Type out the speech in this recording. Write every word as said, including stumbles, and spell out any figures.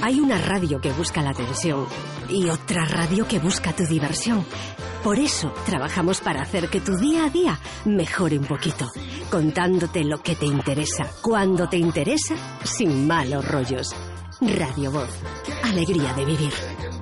Hay una radio que busca la atención y otra radio que busca tu diversión. Por eso trabajamos para hacer que tu día a día mejore un poquito, contándote lo que te interesa, cuando te interesa, sin malos rollos. Radio Voz, alegría de vivir.